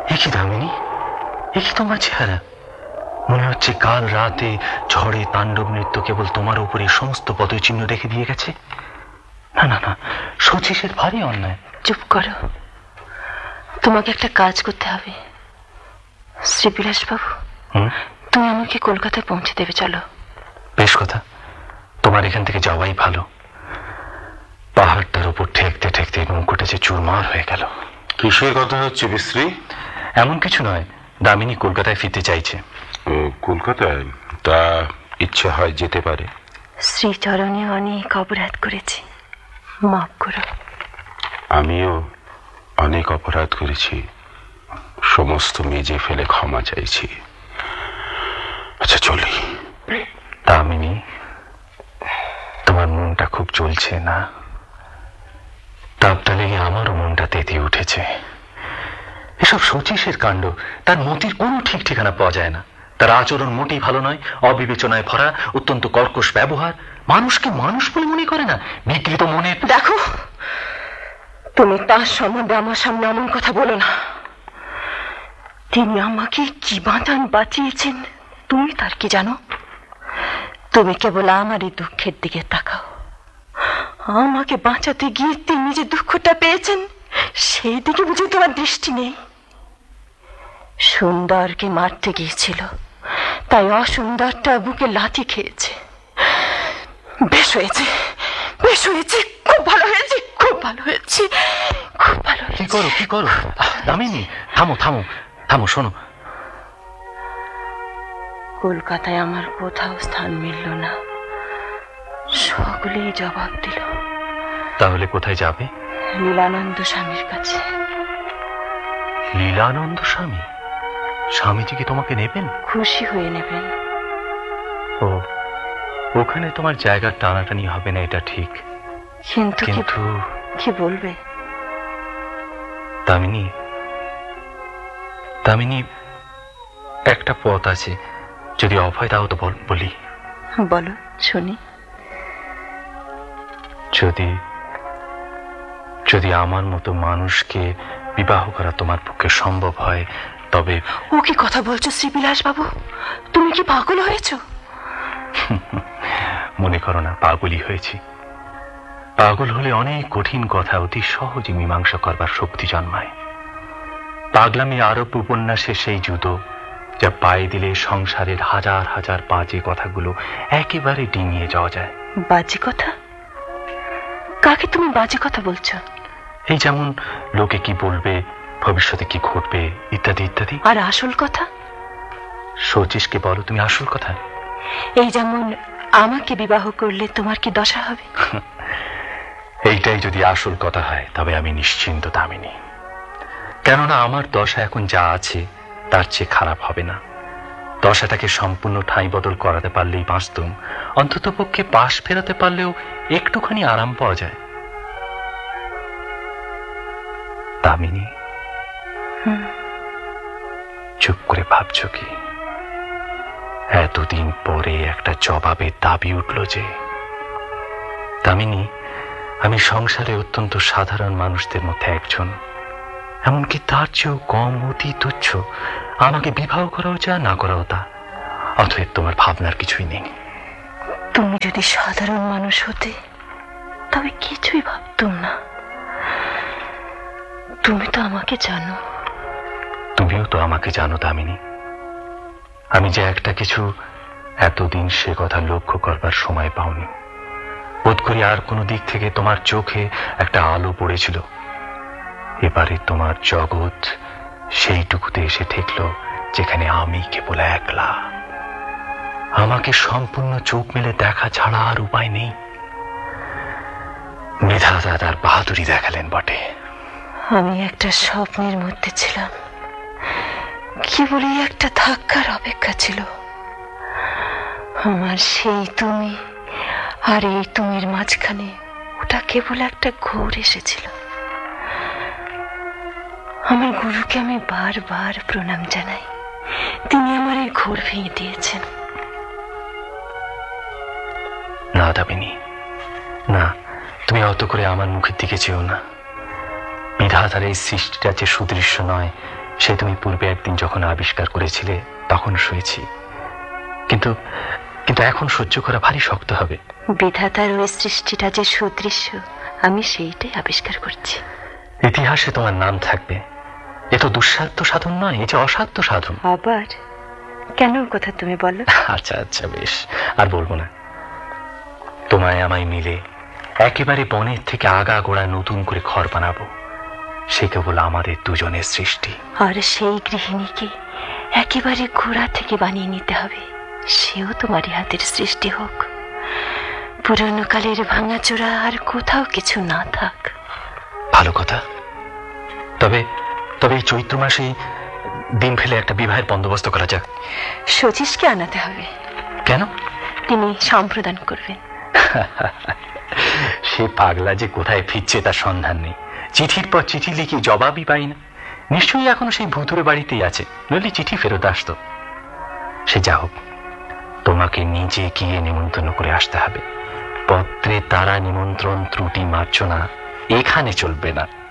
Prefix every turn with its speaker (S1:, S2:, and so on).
S1: এ কি দামিনী, এ কি তোমার চেহারা? মনে হচ্ছে কাল রাতে ঝড়ে তাণ্ডব নৃত্য কেবল তোমার উপরে সমস্ত পদচিহ্ন রেখে দিয়ে গেছে। না না না, শচীশের ভারী অন্যায়।
S2: চুপ করো, তোমাকে একটা কাজ করতে হবে। শ্রীবিলাস বাবু, তুমি আমাকে কলকাতায় পৌঁছে দেবে, চলো।
S1: বেশ কথা, তোমার এখান থেকে যাওয়াই ভালো। পাহাড়টার উপর ঠেকতে ঠেকতে নৌকোটা যে চুরমার হয়ে গেল।
S3: কিসের কথা হচ্ছে বিশ্রী?
S1: এমন কিছু নয়, দামিনী কলকাতায় ফিরতে চাইছে।
S3: ও, কলকাতায়? তা ইচ্ছে হয় যেতে পারে।
S2: শ্রীচরণে অনেক অপরাধ করেছি, মাফ করো।
S3: আমিও অনেক অপরাধ করেছি, সমস্ত মেজে ফেলে ক্ষমা চাইছি। আচ্ছা চলি।
S1: দামিনী, তোমার মনটা খুব চলছে না? তাপটা লেগে আমারও মনটা তেতে উঠেছে। এসব শচীশের কাণ্ড, তার মতির কোনো ঠিক ঠিকানা পাওয়া যায় না। তার আচরণ মোটেই ভালো নয়, অবিবেচনায় ভরা, অত্যন্ত কর্কশ ব্যবহার, মানুষকে মানুষ বলে মনে করে না, বিকৃত মনে।
S2: দেখো, তুমি তার সম্বন্ধে আমার সামনে এমন কথা বলো না। তিনি আমাকে কি বাঁচান বাঁচিয়েছেন, তুমি তার কি জানো? তুমি কেবল আমারই দুঃখের দিকে তাকাও। আমাকে বাঁচাতে গিয়ে তিনি যে দুঃখটা পেয়েছেন, সেই দিকে বুঝে তোমার দৃষ্টি নেই। সুন্দরকে মারতে গিয়েছিল, তাই অসুন্দরটা বুকে লাথি খেয়েছে। বেশ হয়েছে, বেশ হয়েছে, খুব ভালো হয়েছে, খুব ভালো হয়েছে, খুব ভালো হয়েছে।
S1: কি করো, কি করো? দামিনী, থামো থামো থামো, শোনো।
S2: কলকাতায় আমার কোথাও স্থান মিলল না, সকলেই জবাব দিল।
S1: তাহলে কোথায় যাবে?
S2: লীলানন্দ স্বামীর কাছে।
S1: লীলানন্দ স্বামী? স্বামীজি কি তোমাকে নেবেন?
S2: খুশি হয়ে নেবেন।
S1: ও, ওখানে তোমার জায়গার টানাটানি হবে না, এটা ঠিক।
S2: কিন্তু কি বলবে?
S1: দামিনী, দামিনী, একটা পথ আছে, যদি অভয় দাও তো বলি।
S2: বলো শুনি।
S1: যদি আমার মতো মানুষকে বিবাহ করা তোমার পক্ষে সম্ভব হয়, তবে।
S2: ও কি কথা বলছো শ্রীবিলাস বাবু? তুমি কি পাগল হয়েছো?
S1: মনে করো না, পাগলই হয়েছি। পাগল হলে অনেক কঠিন কথা অতি সহজে মীমাংসা করবার শক্তি জন্মায়। পাগলামি আরব উপন্যাসে সেই জুতো, যা পায়ে দিলে সংসারের হাজার হাজার বাজে কথাগুলো একেবারে ডিঙিয়ে যাওয়া যায়।
S2: বাজে কথা? কাকে তুমি বাজে কথা বলছো?
S1: এই যেমন লোকে কি বলবে, ভবিষ্যতে কি ঘটবে, ইত্যাদি ইত্যাদি।
S2: আর আসল কথা?
S1: শচীশকে বলো তুমি আসল কথা।
S2: এই যেমন আমাকে বিবাহ করলে তোমার কি দশা হবে?
S1: এইটাই যদি আসল কথা হয়, তবে আমি নিশ্চিন্ত দামিনী। কেননা আমার দশা এখন যা আছে তার চেয়ে খারাপ হবে না। দশাটাকে সম্পূর্ণ ঠাঁই বদল করাতে পারলেই বাঁচতুম, অন্তত পক্ষে পাশ ফেরাতে পারলেও একটুখানি আরাম পাওয়া যায়। দামিনী, চুপ করে ভাবছো কি? এতদিন পরে একটা জবাবের দাবি উঠল যে। দামিনী, আমি সংসারে অত্যন্ত সাধারণ মানুষদের মধ্যে একজন, এমনকি তার চেয়েও কম অতি তুচ্ছ। আমাকে বিবাহ করাও যা, না করাও তা। অতএব তোমার ভাবনার কিছুই নেই।
S2: তুমি যদি সাধারণ মানুষ হতে, তবে কিছুই ভাবতুম না। তুমি তো আমাকে জানো।
S1: তুমিও তো আমাকে জানো দামিনী। আমি যে একটা কিছু এতদিন সে কথা লক্ষ্য করবার সময় পাওনি। বোধ করি আর কোনো দিক থেকে তোমার চোখে একটা আলো পড়েছিল। এবারে তোমার জগৎ সেইটুকুতে এসে ঠেকল যেখানে আমি কেবল একলা। আমাকে সম্পূর্ণ চোখ মেলে দেখা ছাড়া আর উপায় নেই। বিধাতা তার বাহাদুরি দেখালেন বটে।
S2: আমি একটা স্বপ্নের মধ্যে ছিলাম, কেবলই একটা ধাক্কার অপেক্ষা ছিল। আমার সেই তুমি আর এই তুমির মাঝখানে ওটা কেবল একটা ঘোর এসেছিল। আমার গুরুকে আমি বারবার প্রণাম জানাই, তিনি আমার এই ঘোর ভেঙে দিয়েছেন।
S1: না দামিনী, না, তুমি অত করে আমার মুখের দিকে চেও না। বিধাতার এই সৃষ্টিটা যে সুদৃশ্য নয়, সে তুমি পূর্বে একদিন যখন আবিষ্কার করেছিলে তখন শুয়েছি, কিন্তু কিন্তু এখন সহ্য করা ভারী শক্ত হবে।
S2: বিধাতার ওই সৃষ্টিটা যে সুদৃশ্য, আমি সেইটাই আবিষ্কার করছি।
S1: ইতিহাসে তোমার নাম থাকবে। এ তো দুঃসাধ্য সাধন নয়, এ যে অসাধ্য সাধন।
S2: আবার কেন কথা তুমি বলো?
S1: আচ্ছা আচ্ছা, বেশ, আর বলবো না। তোমায় আমায় মিলে একেবারে বনের থেকে আগা গোড়া নতুন করে ঘর বানাবো। সে কেবল আমাদের দুজনের সৃষ্টি।
S2: আর সেই গৃহিণীকে একেবারে গোড়া থেকে বানিয়ে নিতে হবে। সেও তোমারই হাতের সৃষ্টি হোক। পুরনো কালের ভাঙাচোরা আর কোথাও কিছু না থাক।
S1: ভালো কথা। তবে তবে এই চৈত্র মাসে দিন ফেলে একটা বিবাহের বন্দোবস্ত করা যাক।
S2: শচীশকে আনাতে হবে।
S1: কেন?
S2: তিনি সম্প্রদান করবেন।
S1: সে পাগলা যে কোথায় ফিরছে তার সন্ধান নেই। চিঠির পর চিঠি লিখি, জবাবই পাই না। নিশ্চয়ই এখনো সেই ভুতুরে বাড়িতেই আছে, নইলে চিঠি ফেরত আসতো। সে যা হোক, তোমাকে নিজে গিয়ে নিমন্ত্রণ করে আসতে হবে। পত্রে তারা নিমন্ত্রণ ত্রুটি মার্জনা এখানে চলবে না।